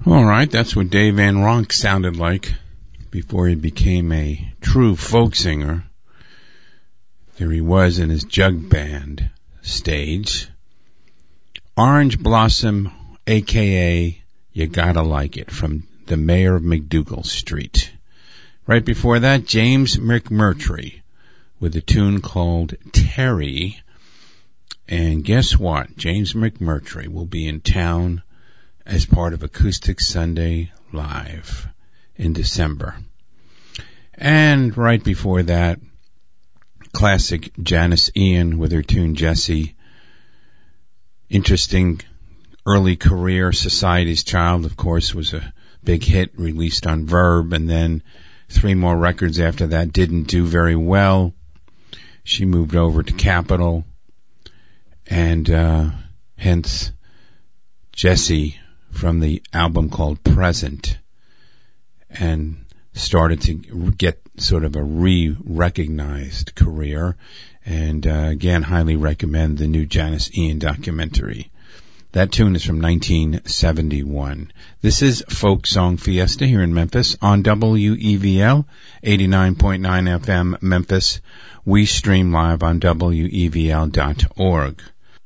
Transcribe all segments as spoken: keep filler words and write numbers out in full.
All right, that's what Dave Van Ronk sounded like before he became a true folk singer. There he was in his jug band stage. Orange Blossom, a k a. You Gotta Like It, from the Mayor of McDougal Street. Right before that, James McMurtry with a tune called Terry. And guess what? James McMurtry will be in town as part of Acoustic Sunday Live in December. And right before that, classic Janis Ian with her tune Jessie. Interesting early career. Society's Child, of course, was a big hit, released on Verb, and then three more records after that didn't do very well. She moved over to Capitol, and uh, hence Jessie from the album called Present, and started to get sort of a re-recognized career. And uh, again, highly recommend the new Janis Ian documentary. That tune is from nineteen seventy-one. This is Folk Song Fiesta here in Memphis on W E V L eighty-nine point nine F M Memphis. We stream live on W E V L dot org.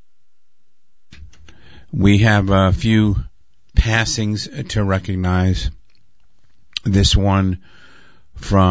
We have a few passings to recognize. This one from